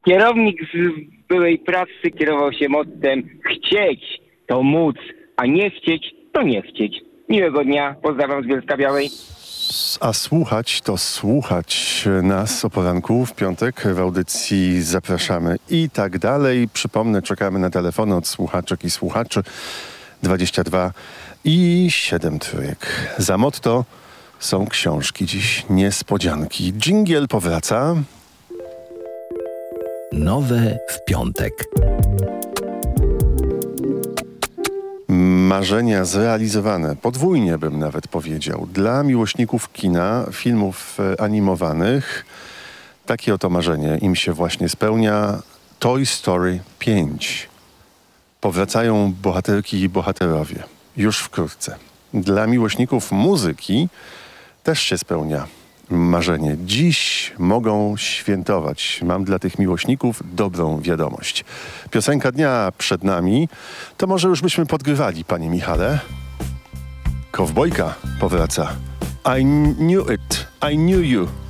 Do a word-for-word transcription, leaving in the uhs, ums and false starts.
Kierownik z byłej pracy kierował się mottem: chcieć to móc, a nie chcieć to nie chcieć. Miłego dnia, pozdrawiam z Bielska Białej. A słuchać to słuchać nas o poranku w piątek w audycji Zapraszamy i tak dalej. Przypomnę, czekamy na telefony od słuchaczek i słuchaczy dwadzieścia dwa i siedem trójek. Za motto są książki, dziś niespodzianki. Dżingiel powraca. Nowe w piątek. Marzenia zrealizowane, podwójnie bym nawet powiedział, dla miłośników kina, filmów animowanych. Takie oto marzenie im się właśnie spełnia. Toy Story pięć. Powracają bohaterki i bohaterowie. Już wkrótce. Dla miłośników muzyki też się spełnia marzenie. Dziś mogą świętować. Mam dla tych miłośników dobrą wiadomość. Piosenka dnia przed nami. To może już byśmy podgrywali, panie Michale. Kowbojka powraca. I knew it. I knew you.